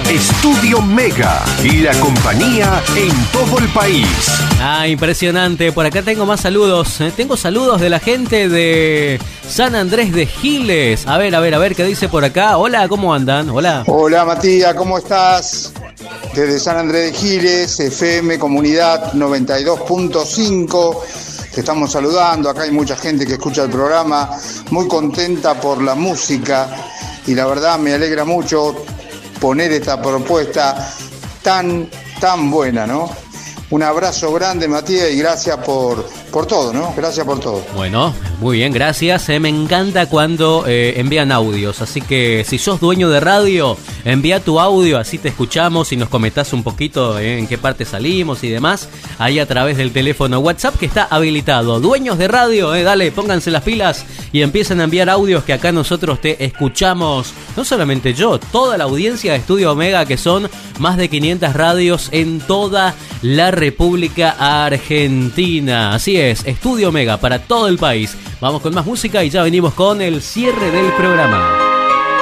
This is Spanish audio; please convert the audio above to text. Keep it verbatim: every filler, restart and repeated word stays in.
Estudio Mega, la compañía en todo el país. Ah, impresionante. Por acá tengo más saludos. Eh, tengo saludos de la gente de San Andrés de Giles. A ver, a ver, a ver, ¿qué dice por acá? Hola, ¿cómo andan? Hola. Hola, Matías, ¿cómo estás? Desde San Andrés de Giles, F M Comunidad noventa y dos punto cinco. Te estamos saludando. Acá hay mucha gente que escucha el programa, muy contenta por la música. Y la verdad me alegra mucho poner esta propuesta tan, tan buena, ¿no? Un abrazo grande, Matías, y gracias por, por todo, ¿no? Gracias por todo. Bueno, muy bien, gracias. Eh, me encanta cuando eh, envían audios, así que si sos dueño de radio, envía tu audio, así te escuchamos y nos comentás un poquito eh, en qué parte salimos y demás, ahí a través del teléfono WhatsApp que está habilitado. Dueños de radio, eh, dale, pónganse las pilas y empiecen a enviar audios que acá nosotros te escuchamos. No solamente yo, toda la audiencia de Estudio Omega, que son más de quinientas radios en toda la República Argentina. Así es, Estudio Omega para todo el país. Vamos con más música y ya venimos con el cierre del programa.